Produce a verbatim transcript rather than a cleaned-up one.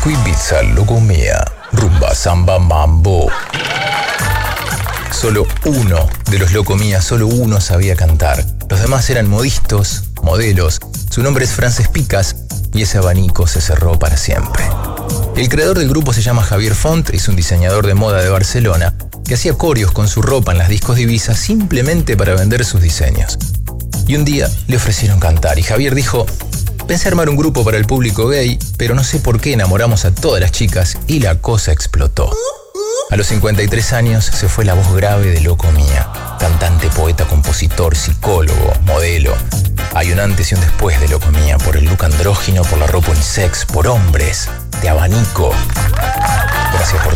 disco Ibiza lo comía, rumba, samba, mambo. Solo uno de los lo comía, solo uno sabía cantar. Los demás eran modistos, modelos. Su nombre es Frances Picas y ese abanico se cerró para siempre. El creador del grupo se llama Javier Font, es un diseñador de moda de Barcelona que hacía coreos con su ropa en las discos de Ibiza simplemente para vender sus diseños. Y un día le ofrecieron cantar y Javier dijo: pensé armar un grupo para el público gay, pero no sé por qué enamoramos a todas las chicas y la cosa explotó. A los cincuenta y tres años se fue la voz grave de Lo Comía, cantante, poeta, compositor, psicólogo, modelo. Hay un antes y un después de Lo Comía, por el look andrógino, por la ropa unisex, por hombres, de abanico. Gracias por